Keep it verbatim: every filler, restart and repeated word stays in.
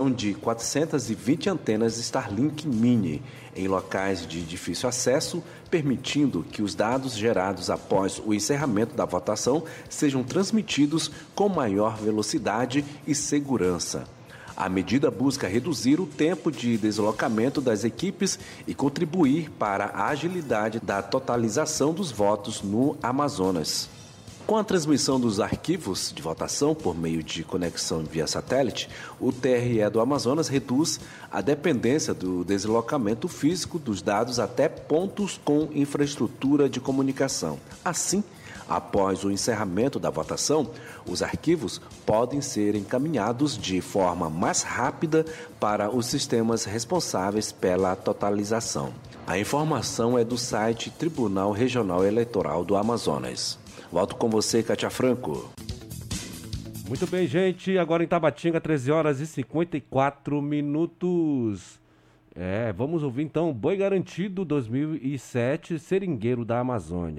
instalação de quatrocentas e vinte antenas Starlink Mini em locais de difícil acesso, permitindo que os dados gerados após o encerramento da votação sejam transmitidos com maior velocidade e segurança. A medida busca reduzir o tempo de deslocamento das equipes e contribuir para a agilidade da totalização dos votos no Amazonas. Com a transmissão dos arquivos de votação por meio de conexão via satélite, o T R E do Amazonas reduz a dependência do deslocamento físico dos dados até pontos com infraestrutura de comunicação. Assim, após o encerramento da votação, os arquivos podem ser encaminhados de forma mais rápida para os sistemas responsáveis pela totalização. A informação é do site Tribunal Regional Eleitoral do Amazonas. Volto com você, Kátia Franco. Muito bem, gente. Agora em Tabatinga, treze horas e cinquenta e quatro minutos. É, vamos ouvir então Boi Garantido dois mil e sete, Seringueiro da Amazônia.